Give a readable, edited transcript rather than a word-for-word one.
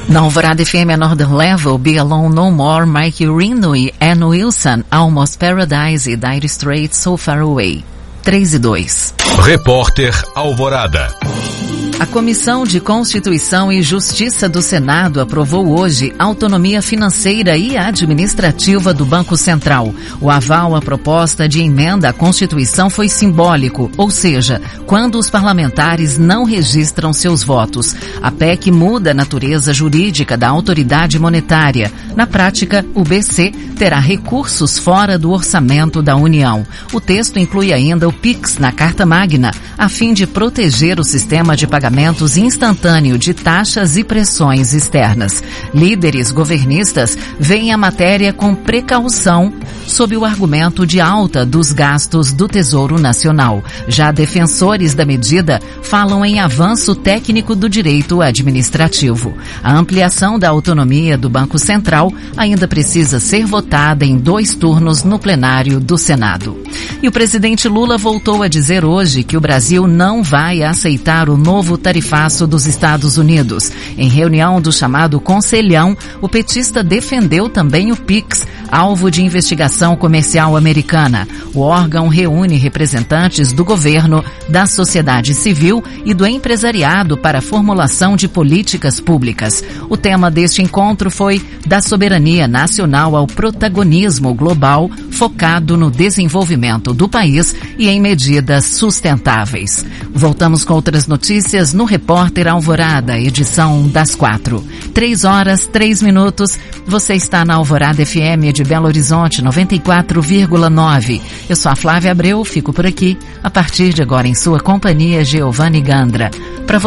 Na Alvorada FM, a Northern Level, Be Alone No More, Mike Rinui, Ann Wilson, Almost Paradise e Dire Straits, So Far Away. 3 e 2. Repórter Alvorada. A Comissão de Constituição e Justiça do Senado aprovou hoje a autonomia financeira e administrativa do Banco Central. O aval à proposta de emenda à Constituição foi simbólico, ou seja, quando os parlamentares não registram seus votos. A PEC muda a natureza jurídica da autoridade monetária. Na prática, o BC terá recursos fora do orçamento da União. O texto inclui ainda o PIX na Carta Magna, a fim de proteger o sistema de pagamentos instantâneo de taxas e pressões externas. Líderes governistas veem a matéria com precaução, sob o argumento de alta dos gastos do Tesouro Nacional. Já defensores da medida falam em avanço técnico do direito administrativo. A ampliação da autonomia do Banco Central ainda precisa ser votada em 2 turnos no plenário do Senado. E o presidente Lula voltou a dizer hoje que o Brasil não vai aceitar o novo tarifaço dos Estados Unidos. Em reunião do chamado Conselhão, o petista defendeu também o PIX, alvo de investigação comercial americana. O órgão reúne representantes do governo, da sociedade civil e do empresariado para a formulação de políticas públicas. O tema deste encontro foi da soberania nacional ao protagonismo global, focado no desenvolvimento do país e em medidas sustentáveis. Voltamos com outras notícias no Repórter Alvorada, edição das 4. 3 horas, 3 minutos. Você está na Alvorada FM de Belo Horizonte, 94,9. Eu sou a Flávia Abreu, fico por aqui. A partir de agora, em sua companhia, Giovanni Gandra.